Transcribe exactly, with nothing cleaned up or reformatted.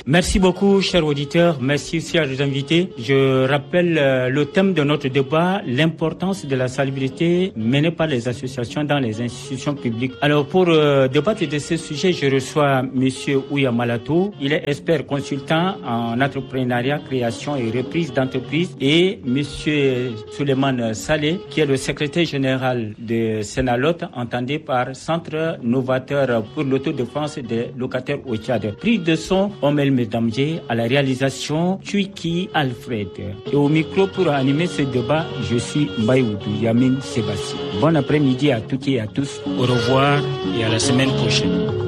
Merci beaucoup, chers auditeurs. Merci aussi à nos invités. Je rappelle euh, le thème de notre débat, l'importance de la salubrité menée par les associations dans les institutions publiques. Alors, pour euh, débattre de ce sujet, je reçois Monsieur Ouya Malatou. Il est expert consultant en entrepreneuriat, création et reprise d'entreprise. Et Monsieur Souleymane Saleh, qui est le secrétaire général de Sénalot, entendu par Centre Novateur pour l'autodéfense des locataires au Tchad. Prise de son, Omel Medamje, à la réalisation, Tuiki Alfred. Et au micro pour animer ce débat, je suis Mbaïoudou Yamin Sébastien. Bon après-midi à toutes et à tous. Au revoir et à la semaine prochaine.